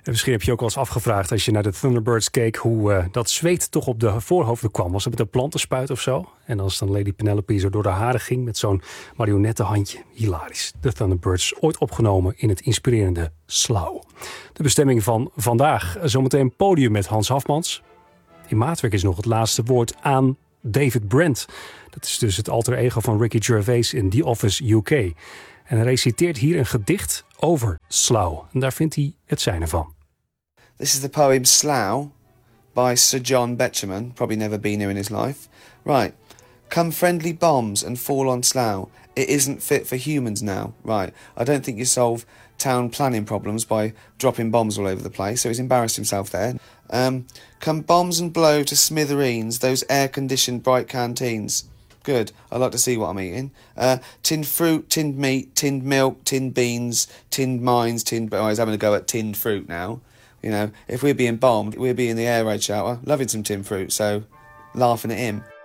Misschien heb je ook wel eens afgevraagd als je naar de Thunderbirds keek hoe dat zweet toch op de voorhoofden kwam. Was het met een plantenspuit of zo? En als dan Lady Penelope zo door de haren ging met zo'n marionettenhandje. Hilarisch. De Thunderbirds, ooit opgenomen in het inspirerende Slough. De bestemming van vandaag. Zometeen podium met Hans Hafmans. In maatwerk is nog het laatste woord aan David Brent. Dat is dus het alter ego van Ricky Gervais in The Office UK. En hij reciteert hier een gedicht over Slough. En daar vindt hij het zijne van. This is the poem Slough by Sir John Betjeman. Probably never been here in his life. Right. Come friendly bombs and fall on Slough. It isn't fit for humans now. Right. I don't think you solve town planning problems by dropping bombs all over the place. So he's embarrassed himself there. Come bombs and blow to smithereens, those air-conditioned bright canteens. Good. I like to see what I'm eating. Tinned fruit, tinned meat, tinned milk, tinned beans, tinned mines, tinned... Oh, he's having a go at tinned fruit now. You know, if we're being bombed, we'd be in the air raid shower, loving some tinned fruit, so laughing at him.